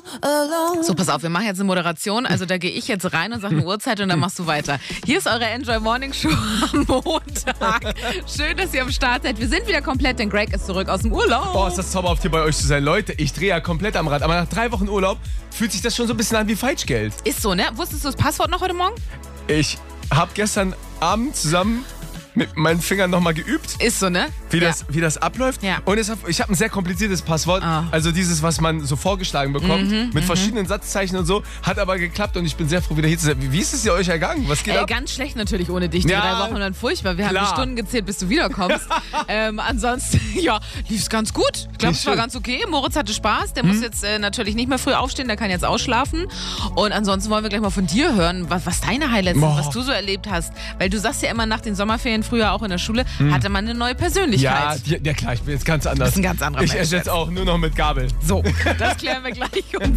So, pass auf, wir machen jetzt eine Moderation. Also da gehe ich jetzt rein und sage eine Uhrzeit und dann machst du weiter. Hier ist eure Enjoy Morning Show am Montag. Schön, dass ihr am Start seid. Wir sind wieder komplett, denn Greg ist zurück aus dem Urlaub. Boah, ist das zauberhaft hier bei euch zu sein. Leute, ich drehe ja komplett am Rad. Aber nach 3 Wochen Urlaub fühlt sich das schon so ein bisschen an wie Falschgeld. Ist so, ne? Wusstest du das Passwort noch heute Morgen? Ich habe gestern Abend zusammen mit meinen Fingern nochmal geübt. Ist so, ne? Wie das abläuft. Ja. Und ich habe ein sehr kompliziertes Passwort. Also dieses, was man so vorgeschlagen bekommt. Mit verschiedenen Satzzeichen und so. Hat aber geklappt und ich bin sehr froh, wieder hier zu sein. Wie ist es dir euch ergangen? Was geht ab? Ganz schlecht natürlich ohne dich. Die 3 Wochen waren furchtbar. Wir haben die Stunden gezählt, bis du wiederkommst. Ansonsten, lief es ganz gut. Ich glaube, es war ganz okay. Moritz hatte Spaß. Der muss jetzt natürlich nicht mehr früh aufstehen. Der kann jetzt ausschlafen. Und ansonsten wollen wir gleich mal von dir hören, was deine Highlights sind, was du so erlebt hast. Weil du sagst ja immer, nach den Sommerferien früher auch in der Schule, hatte man eine neue Persönlichkeit. Ja, klar, ich bin jetzt ganz anders. Das ist ein ganz anderer Mensch. Ich esse jetzt auch nur noch mit Gabel. So, das klären wir gleich um